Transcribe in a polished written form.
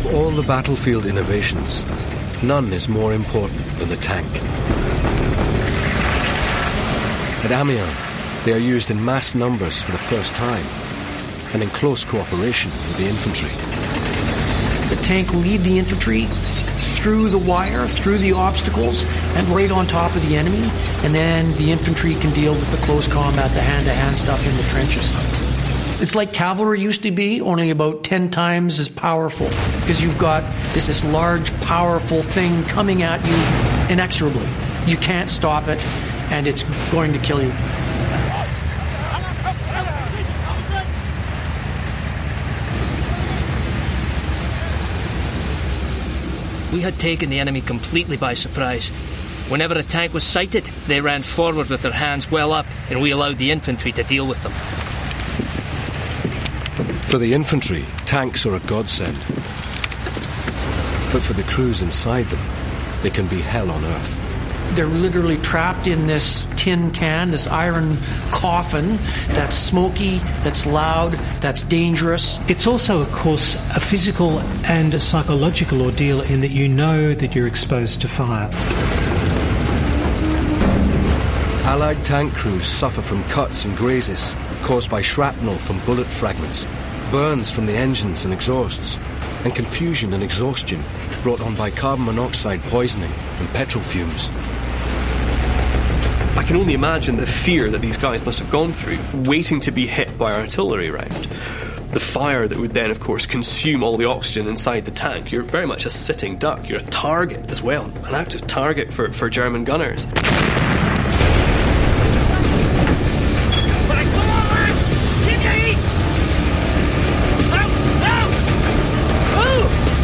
Of all the battlefield innovations, none is more important than the tank. At Amiens, they are used in mass numbers for the first time, and in close cooperation with the infantry. The tank will lead the infantry through the wire, through the obstacles, and right on top of the enemy, and then the infantry can deal with the close combat, the hand-to-hand stuff in the trenches. It's like cavalry used to be, only about 10 times as powerful, because you've got this large, powerful thing coming at you inexorably. You can't stop it, and it's going to kill you. We had taken the enemy completely by surprise. Whenever a tank was sighted, they ran forward with their hands well up, and we allowed the infantry to deal with them. For the infantry, tanks are a godsend. But for the crews inside them, they can be hell on earth. They're literally trapped in this tin can, this iron coffin that's smoky, that's loud, that's dangerous. It's also, of course, a physical and a psychological ordeal in that you know that you're exposed to fire. Allied tank crews suffer from cuts and grazes caused by shrapnel from bullet fragments, burns from the engines and exhausts, and confusion and exhaustion brought on by carbon monoxide poisoning and petrol fumes. I can only imagine the fear that these guys must have gone through, waiting to be hit by artillery round. The fire that would then, of course, consume all the oxygen inside the tank. You're very much a sitting duck. You're a target as well, an active target for German gunners.